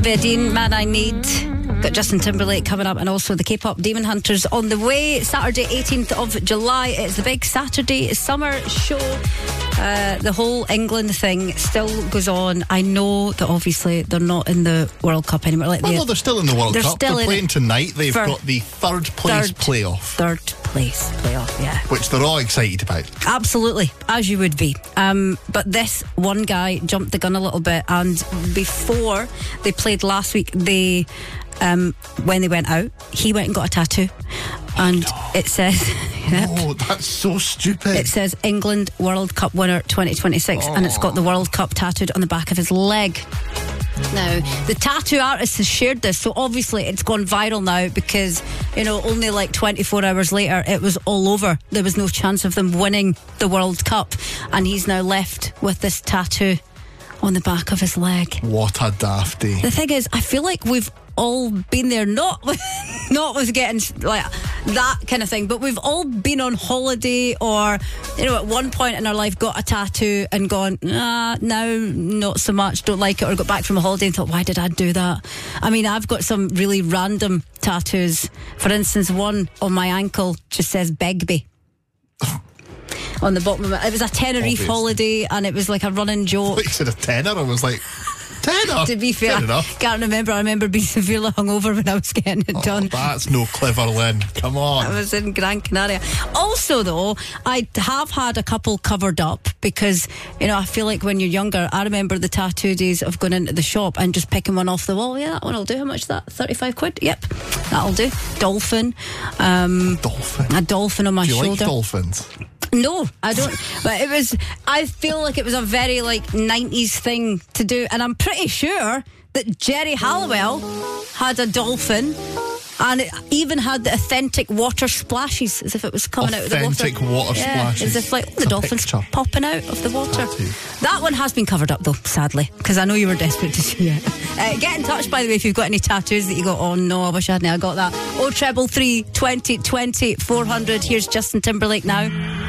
Dean, Man I Need. Got Justin Timberlake coming up, and also the K-pop Demon Hunters on the way. Saturday 18th of July, it's the big Saturday summer show. The whole England thing still goes on. I know that obviously they're not in the World Cup anymore. No, they're still in the World Cup. They're playing tonight. They've got the third place playoff. Third place playoff, yeah. Which they're all excited about. Absolutely, as you would be. But this one guy jumped the gun a little bit, and before they played last week, when they went out, he went and got a tattoo. And it says... Oh, that's so stupid. It says England World Cup winner 2026, and it's got the World Cup tattooed on the back of his leg. Now, the tattoo artist has shared this, so obviously it's gone viral now because, only like 24 hours later, it was all over. There was no chance of them winning the World Cup, and he's now left with this tattoo on the back of his leg. What a dafty. The thing is, I feel like we've all been there, not with getting like that kind of thing, but we've all been on holiday or at one point in our life got a tattoo and gone, now not so much, don't like it, or got back from a holiday and thought, why did I do that? I mean, I've got some really random tattoos. For instance, one on my ankle just says Begbie on the bottom of it. It was a Tenerife holiday, and it was like a running joke. You said a tenner, I was like, tenner? To be fair, I can't remember. I remember being severely hungover when I was getting it done. That's no clever, Lynn. Come on. I was in Gran Canaria. Also, though, I have had a couple covered up because, I feel like when you're younger, I remember the tattoo days of going into the shop and just picking one off the wall. Yeah, that one will do. How much is that? 35 quid? Yep, that'll do. Dolphin. Dolphin? A dolphin on my shoulder. Do you like dolphins? No, I don't. But I feel like it was a very 90s thing to do, and I'm pretty sure that Jerry Halliwell had a dolphin, and it even had the authentic water splashes, as if it was coming out of the water. Authentic water splashes. As if the dolphin's popping out of the water. That one has been covered up though, sadly, because I know you were desperate to see it. Get in touch, by the way, if you've got any tattoos that you go, oh no, I wish I hadn't got that. 0333 20 20 400. Here's Justin Timberlake now.